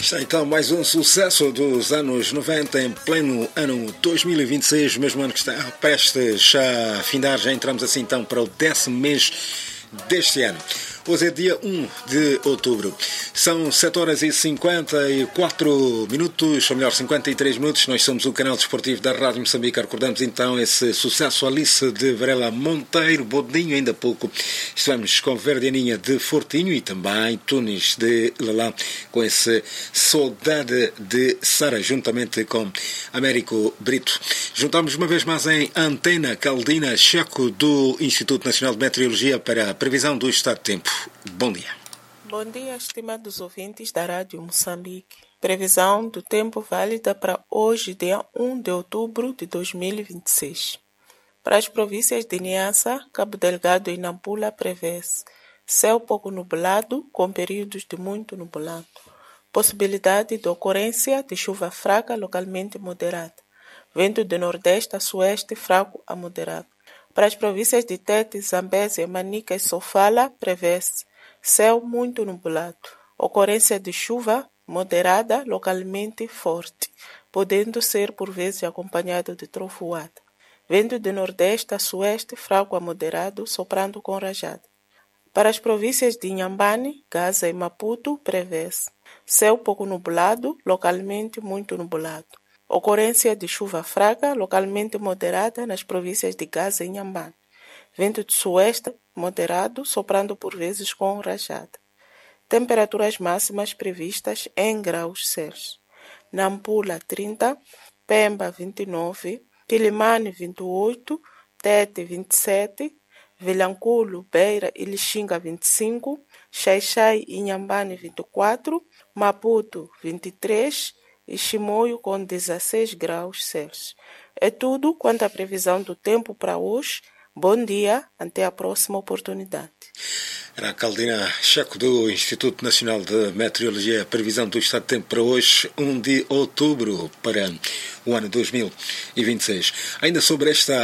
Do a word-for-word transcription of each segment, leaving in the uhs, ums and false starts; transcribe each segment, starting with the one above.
Está então mais um sucesso dos anos noventa em pleno ano dois mil e vinte e seis, mesmo ano que está prestes a findar. Já entramos assim então para o décimo mês deste ano. Hoje é dia um de outubro. São sete horas e cinquenta e quatro minutos, ou melhor, cinquenta e três minutos. Nós somos o canal desportivo da Rádio Moçambique. Recordamos então esse sucesso Alice de Varela Monteiro, Bodinho, ainda há pouco. Estivemos com Verdianinha de Fortinho e também Tunis de Lalá, com esse Saudade de Sara, juntamente com Américo Brito. Juntamos uma vez mais em antena Caldina Checo do Instituto Nacional de Meteorologia para a previsão do estado de tempo. Bom dia. Bom dia, estimados ouvintes da Rádio Moçambique. Previsão do tempo válida para hoje, dia um de outubro de dois mil e vinte e seis. Para as províncias de Niassa, Cabo Delgado e Nampula prevê-se céu pouco nublado, com períodos de muito nublado. Possibilidade de ocorrência de chuva fraca, localmente moderada. Vento de nordeste a sueste fraco a moderado. Para as províncias de Tete, Zambésia, Manica e Sofala, prevê-se céu muito nublado. Ocorrência de chuva moderada, localmente forte, podendo ser por vezes acompanhado de trovoada. Vento de nordeste a sueste, fraco a moderado, soprando com rajada. Para as províncias de Inhambane, Gaza e Maputo, prevê-se céu pouco nublado, localmente muito nublado. Ocorrência de chuva fraca, localmente moderada, nas províncias de Gaza e Inhambane. Vento de sueste moderado, soprando por vezes com rajada. Temperaturas máximas previstas em graus Celsius. Nampula, trinta, Pemba, vinte e nove, Quilimane, vinte e oito, Tete, vinte e sete, Vilanculo, Beira e Lixinga, vinte e cinco, Xai-Xai e Inhambane, vinte e quatro, Maputo, vinte e três, e Chimoio com dezesseis graus Celsius. É tudo quanto à previsão do tempo para hoje. Bom dia, até a próxima oportunidade. Era a Caldina Checo do Instituto Nacional de Meteorologia, a previsão do estado de tempo para hoje, um de outubro, para o ano dois mil e vinte e seis. Ainda sobre esta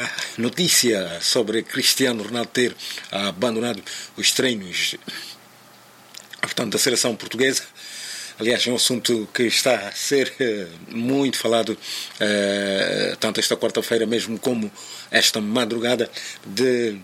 notícia sobre Cristiano Ronaldo ter abandonado os treinos, portanto, da seleção portuguesa. Aliás, é um assunto que está a ser uh, muito falado uh, tanto esta quarta-feira mesmo como esta madrugada de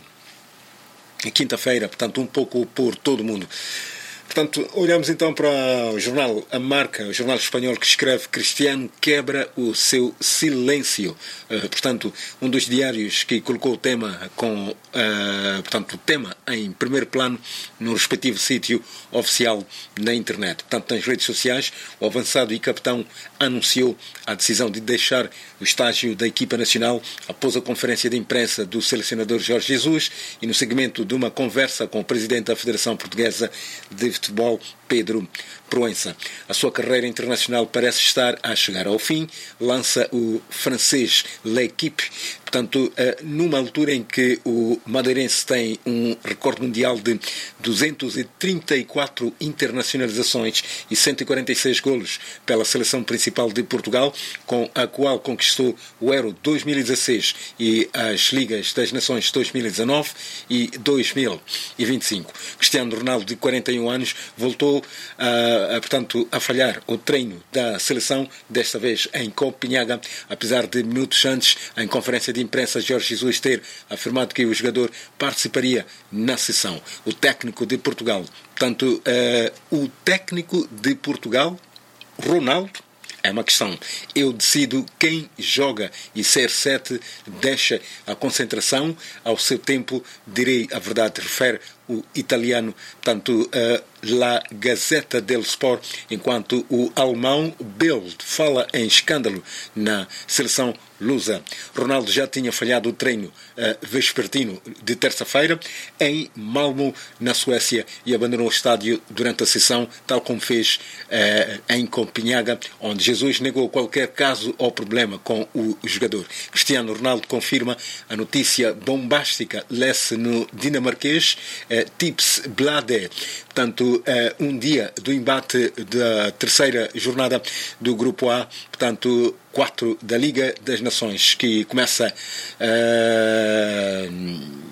quinta-feira, portanto um pouco por todo o mundo. Portanto, olhamos então para o jornal A Marca, o jornal espanhol que escreve: Cristiano quebra o seu silêncio. Uh, portanto, um dos diários que colocou o tema com, uh, portanto, o tema em primeiro plano no respectivo sítio oficial na internet. Portanto, nas redes sociais, o avançado e capitão anunciou a decisão de deixar o estágio da equipa nacional após a conferência de imprensa do selecionador Jorge Jesus e no seguimento de uma conversa com o presidente da Federação Portuguesa de Futebol, Pedro Proença. A sua carreira internacional parece estar a chegar ao fim. Lança o francês L'Équipe, portanto, numa altura em que o madeirense tem um recorde mundial de duzentas e trinta e quatro internacionalizações e cento e quarenta e seis golos pela seleção principal de Portugal, com a qual conquistou o Euro dois mil e dezasseis e as Ligas das Nações dois mil e dezanove e dois mil e vinte e cinco. Cristiano Ronaldo, de quarenta e um anos, voltou a, a, portanto, a falhar o treino da seleção, desta vez em Copenhaga, apesar de minutos antes, em conferência de imprensa, Jorge Jesus ter afirmado que o jogador participaria na sessão. O técnico de Portugal, portanto, uh, o técnico de Portugal, Ronaldo, é uma questão. Eu decido quem joga e C R sete deixa a concentração ao seu tempo, direi a verdade, refere o italiano, portanto, uh, La Gazzetta dello Sport, enquanto o alemão Bild fala em escândalo na seleção lusa. Ronaldo já tinha falhado o treino uh, vespertino de terça-feira em Malmö, na Suécia, e abandonou o estádio durante a sessão, tal como fez uh, em Copenhaga, onde Jesus negou qualquer caso ou problema com o jogador. Cristiano Ronaldo confirma a notícia bombástica, lê-se no dinamarquês uh, Tips Blade, portanto, uh, um dia do embate da terceira jornada do Grupo A, portanto, quatro da Liga das Nações, que começa uh,